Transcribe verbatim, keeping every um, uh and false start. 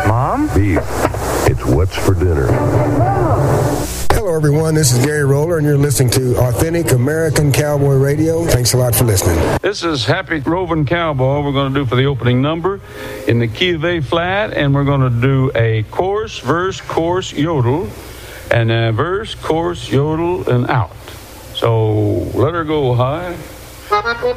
Mom? Beef. It's what's for dinner. Hello, everyone. This is Gary Roller, and you're listening to Authentic American Cowboy Radio. Thanks a lot for listening. This is Happy Roving Cowboy. We're going to do for the opening number in the key of A flat, and we're going to do a chorus, verse, chorus, yodel, and a verse, chorus, yodel, and out. So let her go high.